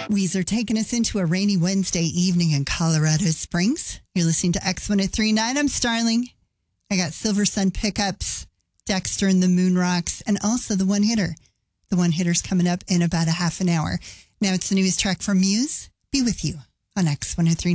Weezer taking us into a rainy Wednesday evening in Colorado Springs. You're listening to X1039. I'm Starling. I got Silver Sun Pickups, Dexter and the Moon Rocks, and also the One Hitter. The One Hitter's coming up in about a half an hour. Now it's the newest track from Muse. Be with you on X1039.